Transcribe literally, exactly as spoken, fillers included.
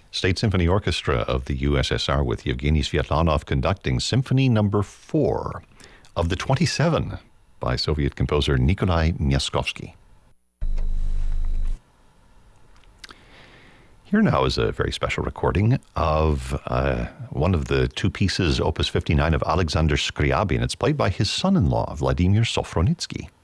State Symphony Orchestra of the U S S R with Yevgeny Sviatlanov conducting Symphony Number four of the twenty-seven by Soviet composer Nikolai Myaskovsky. Here now is a very special recording of uh, one of the two pieces, Opus fifty-nine of Alexander Scriabin. It's played by his son-in-law, Vladimir Sofronitsky.